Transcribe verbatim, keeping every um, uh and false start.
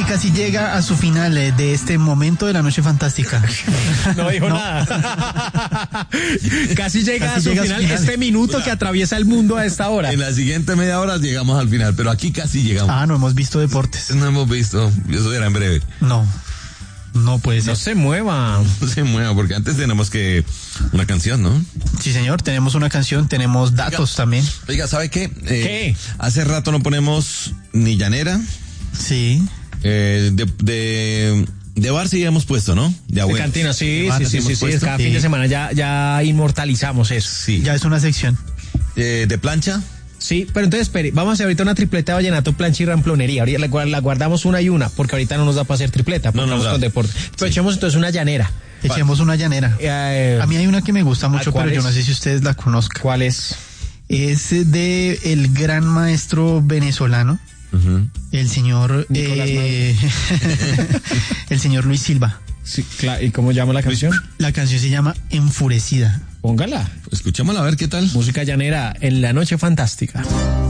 casi llega a su final eh, de este momento de la noche fantástica. No dijo No. nada. Casi llega Casi a su llega a su final, final. este minuto que atraviesa el mundo a esta hora. En la siguiente media hora llegamos al final, pero aquí casi llegamos. Ah, no hemos visto deportes. No hemos visto, eso era en breve. No, no puede ser. No se mueva. No se mueva, porque antes tenemos que una canción, ¿no? Sí, señor, tenemos una canción, tenemos datos Oiga. también. Oiga, ¿sabe qué? Eh, ¿Qué? Hace rato no ponemos ni llanera, Sí. eh, de, de, de bar sí hemos puesto, ¿no? De De abuelos. cantina, sí, De sí, bar sí, sí, hemos sí, puesto. cada Sí. fin de semana ya, ya inmortalizamos eso. Sí. Ya es una sección. Eh, de plancha. Sí, pero entonces espere, vamos a hacer ahorita una tripleta de vallenato, plancha y ramplonería. Ahorita la, gua- la guardamos una y una, porque ahorita no nos da para hacer tripleta, porque No nos vamos da. con deporte. Pero echemos entonces una llanera. Echemos una llanera. Eh, A mí hay una que me gusta mucho, ¿cuál pero yo es? no sé si ustedes la conozcan. ¿Cuál es? Es de el gran maestro venezolano, Uh-huh. el señor Nicolás eh, el señor Luis Silva. Sí, claro. ¿Y cómo llama la canción? La canción se llama Enfurecida. Póngala. Escuchémosla a ver qué tal. Música llanera en la noche fantástica.